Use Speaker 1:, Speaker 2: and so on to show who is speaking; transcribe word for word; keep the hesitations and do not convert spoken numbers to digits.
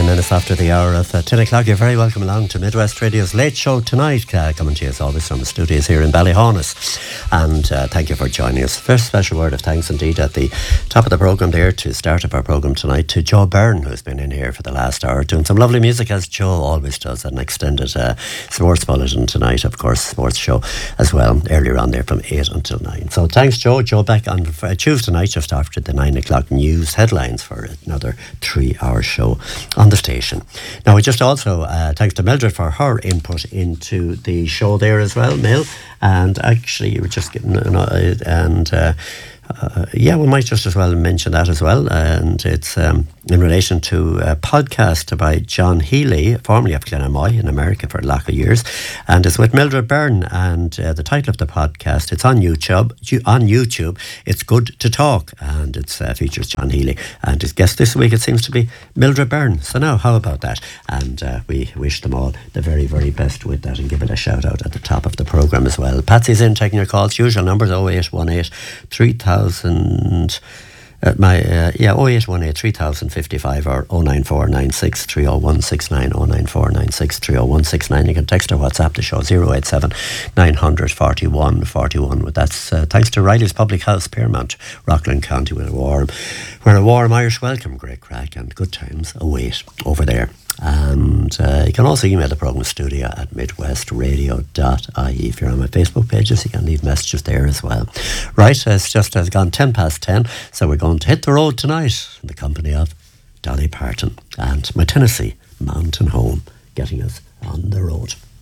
Speaker 1: nine minutes after the hour of uh, ten o'clock. You're very welcome along to Midwest Radio's Late Show tonight, uh, coming to you as always from the studios here in Ballyhaunis. And uh, thank you for joining us. First special word of thanks indeed at the top of the programme there to start up our programme tonight to Joe Byrne, who's been in here for the last hour doing some lovely music, as Joe always does, an extended uh, sports bulletin tonight, of course, sports show as well, earlier on there from eight until nine. So thanks, Joe. Joe back on uh, Tuesday night just after the nine o'clock news headlines for another three hour show on the station. Now, we just also, uh, thanks to Mildred for her input into the show there as well, Mil. And actually, you were just getting, uh, and uh, uh, yeah, we might just as well mention that as well. And it's um, in relation to a podcast by John Healy, formerly of Glenamoy in America for a lot of years, and it's with Mildred Byrne. And uh, the title of the podcast, it's on YouTube. On YouTube, it's Good to Talk, and it uh, features John Healy. And his guest this week, it seems to be Mildred Byrne. So now, how about that? And uh, we wish them all the very, very best with that, and give it a shout out at the top of the programme as well. Patsy's in taking your calls. Usual numbers oh eight one eight three thousand. Uh, my uh, yeah oh eight one eight three thousand fifty-five or oh nine four nine six three oh one six nine oh nine four nine six three oh one six nine. You can text or WhatsApp the show zero eight seven nine hundred forty-one forty-one. With that's uh, thanks to Riley's Public House, Piermont, Rockland County, where a warm, where a warm Irish welcome, great crack and good times await over there. And uh, you can also email the programme studio at midwestradio dot I E. If you're on my Facebook pages, you can leave messages there as well. Right, it's just has gone ten past ten, so we're going to hit the road tonight in the company of Dolly Parton and my Tennessee Mountain Home, getting us on the road.